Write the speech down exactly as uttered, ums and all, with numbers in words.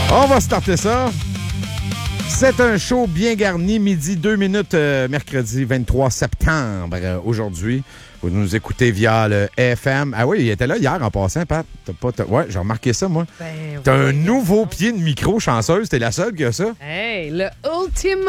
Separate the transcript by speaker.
Speaker 1: On va starter ça. C'est un show bien garni, midi deux minutes, euh, mercredi vingt-trois septembre euh, aujourd'hui. Vous nous écoutez via le F M. Ah oui, il était là hier en passant, Pat. T'as pas, t'as... Ouais, j'ai remarqué ça, moi.
Speaker 2: Ben,
Speaker 1: T'as
Speaker 2: ouais,
Speaker 1: un nouveau pied de micro chanceuse. T'es la seule qui a ça.
Speaker 2: Hey, le ultime